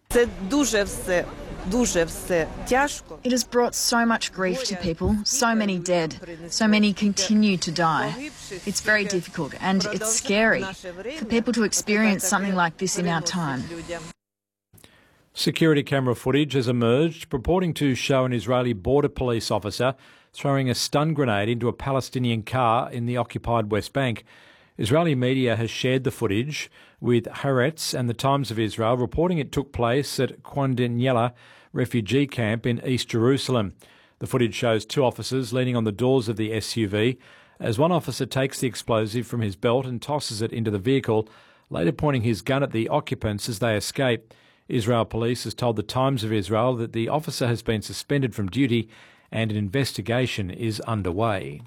It has brought so much grief to people, so many dead, so many continue to die. It's very difficult and it's scary for people to experience something like this in our time. Security camera footage has emerged purporting to show an Israeli border police officer throwing a stun grenade into a Palestinian car in the occupied West Bank. Israeli media has shared the footage, with Haaretz and the Times of Israel reporting it took place at Kwan Daniela refugee camp in East Jerusalem. The footage shows two officers leaning on the doors of the SUV as one officer takes the explosive from his belt and tosses it into the vehicle, later pointing his gun at the occupants as they escape. Israel police has told the Times of Israel that the officer has been suspended from duty and an investigation is underway.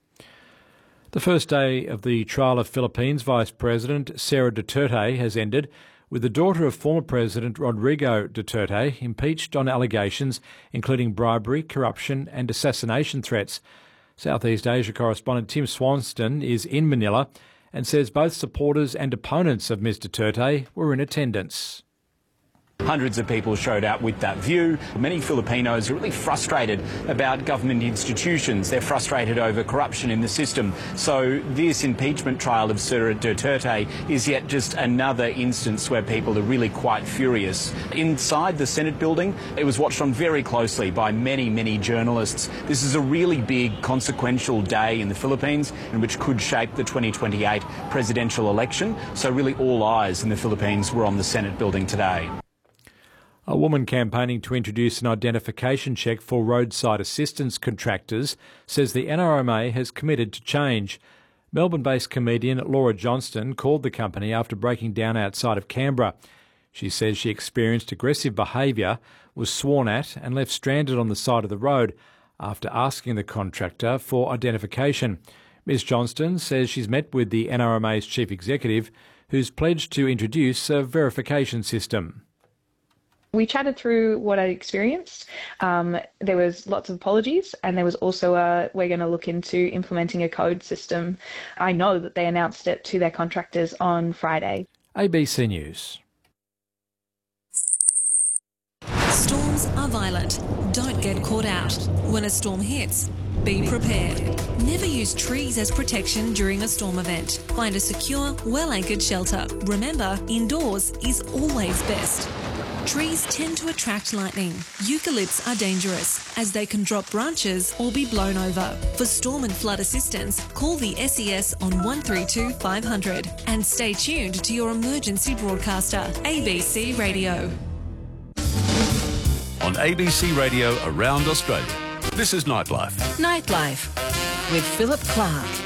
The first day of the trial of Philippines Vice President Sara Duterte has ended, with the daughter of former President Rodrigo Duterte impeached on allegations including bribery, corruption and assassination threats. Southeast Asia correspondent Tim Swanston is in Manila and says both supporters and opponents of Ms Duterte were in attendance. Hundreds of people showed up with that view. Many Filipinos are really frustrated about government institutions. They're frustrated over corruption in the system. So this impeachment trial of Sara Duterte is yet just another instance where people are really quite furious. Inside the Senate building, it was watched on very closely by many journalists. This is a really big, consequential day in the Philippines, and which could shape the 2028 presidential election. So really all eyes in the Philippines were on the Senate building today. A woman campaigning to introduce an identification check for roadside assistance contractors says the NRMA has committed to change. Melbourne-based comedian Laura Johnston called the company after breaking down outside of Canberra. She says she experienced aggressive behaviour, was sworn at and left stranded on the side of the road after asking the contractor for identification. Ms Johnston says she's met with the NRMA's chief executive, who's pledged to introduce a verification system. We chatted through what I experienced. There was lots of apologies, and there was also we're going to look into implementing a code system. I know that they announced it to their contractors on Friday. ABC News. Storms are violent. Don't get caught out. When a storm hits, be prepared. Never use trees as protection during a storm event. Find a secure, well-anchored shelter. Remember, indoors is always best. Trees tend to attract lightning. Eucalypts are dangerous as they can drop branches or be blown over. For storm and flood assistance, call the SES on 132 500 and stay tuned to your emergency broadcaster, ABC Radio. On ABC Radio around Australia, this is Nightlife. Nightlife with Philip Clark.